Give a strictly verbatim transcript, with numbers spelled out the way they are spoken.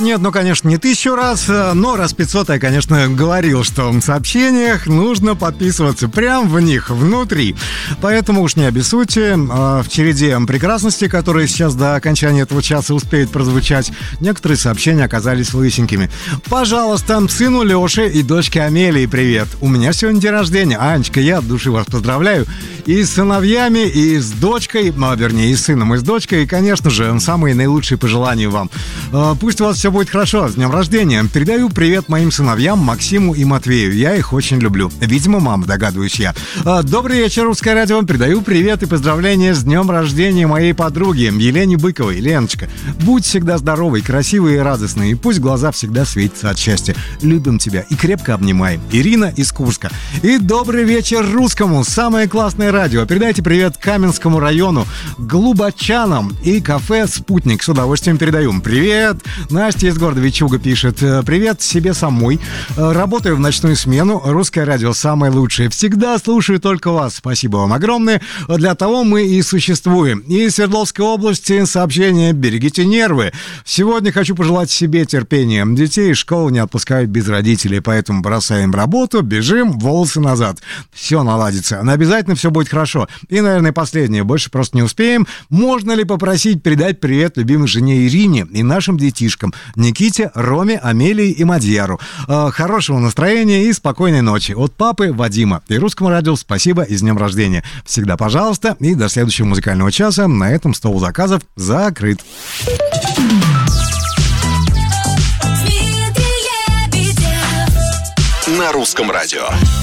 Нет, ну, конечно, не тысячу раз, но раз пятьсот я, конечно, говорил, что в сообщениях нужно подписываться прямо в них, внутри. Поэтому уж не обессудьте. В череде прекрасностей, которые сейчас до окончания этого часа успеют прозвучать, некоторые сообщения оказались лысенькими. Пожалуйста, сыну Леше и дочке Амелии привет. У меня сегодня день рождения. Анечка, я от души вас поздравляю. И с сыновьями, и с дочкой, ну, вернее, и с сыном, и с дочкой. И, конечно же, самые наилучшие пожелания вам. Пусть у вас все будет хорошо. С днем рождения. Передаю привет моим сыновьям Максиму и Матвею. Я их очень люблю. Видимо, мама, догадываюсь я. Добрый вечер, Русское радио. Передаю привет и поздравления с днем рождения моей подруги Елене Быковой. Леночка, будь всегда здоровой, красивой и радостной. И пусть глаза всегда светятся от счастья. Любим тебя и крепко обнимаем. Ирина из Курска. И добрый вечер Русскому. Самое классное радио. Передайте привет Каменскому району, Глубочанам и кафе «Спутник». С удовольствием передаю. Привет. Настя из города Вичуга пишет. Привет себе самой. Работаю в ночную смену. Русское радио самое лучшее. Всегда слушаю только вас. Спасибо вам огромное. Для того мы и существуем. И из Свердловской области сообщение: берегите нервы. Сегодня хочу пожелать себе терпения. Детей из школы не отпускают без родителей, поэтому бросаем работу, бежим, волосы назад. Все наладится. Обязательно все будет хорошо. И, наверное, последнее. Больше просто не успеем. Можно ли попросить передать привет любимой жене Ирине и нашим детишкам Никите, Роме, Амелии и Мадьяру. Э, хорошего настроения и спокойной ночи. От папы Вадима. И Русскому радио спасибо и с днем рождения. Всегда пожалуйста. И до следующего музыкального часа. На этом стол заказов закрыт. На Русском радио.